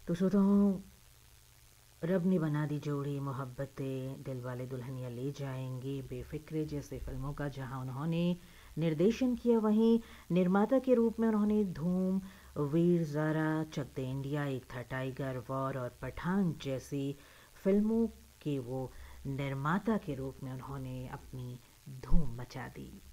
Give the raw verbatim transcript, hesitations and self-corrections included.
तो श्रोताओं, रब ने बना दी जोड़ी, मोहब्बतें, दिलवाले दुल्हनिया ले जाएंगे, बेफिक्रे जैसे फिल्मों का जहां उन्होंने निर्देशन किया, वहीं निर्माता के रूप में उन्होंने धूम, वीर ज़ारा, चक दे इंडिया, एक था टाइगर, वॉर और पठान जैसी फिल्मों के वो निर्माता के रूप में उन्होंने अपनी धूम मचा दी।